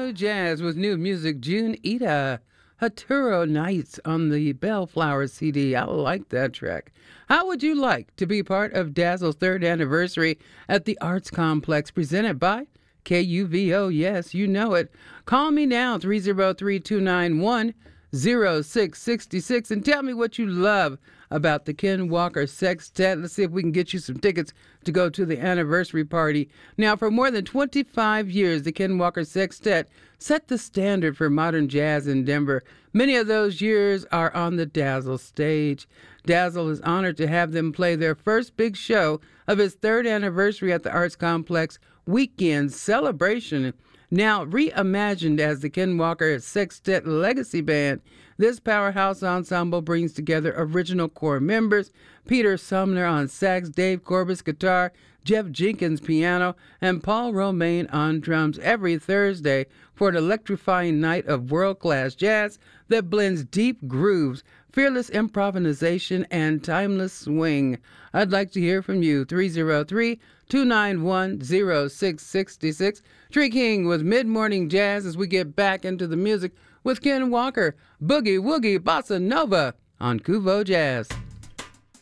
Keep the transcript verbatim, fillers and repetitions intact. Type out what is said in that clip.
Kuvo Jazz with new music, June Ida, Haturo Nights on the Bellflower C D. I like that track. How would you like to be part of Dazzle's third anniversary at the Arts Complex presented by K U V O? Yes, you know it. Call me now, three oh three, two nine one, oh six six six, and tell me what you love about the Ken Walker Sextet. Let's see if we can get you some tickets to go to the anniversary party. Now, for more than twenty-five years, the Ken Walker Sextet set the standard for modern jazz in Denver. Many of those years are on the Dazzle stage. Dazzle is honored to have them play their first big show of its third anniversary at the Arts Complex weekend celebration. Now reimagined as the Ken Walker Sextet Legacy Band, this powerhouse ensemble brings together original core members, Peter Sumner on sax, Dave Corbus guitar, Jeff Jenkins piano, and Paul Romaine on drums every Thursday for an electrifying night of world-class jazz that blends deep grooves, fearless improvisation, and timeless swing. I'd like to hear from you, three oh three, two nine one, oh six six six. Tree King with Mid-Morning Jazz as we get back into the music with Ken Walker, Boogie Woogie Bossa Nova on Kuvo Jazz.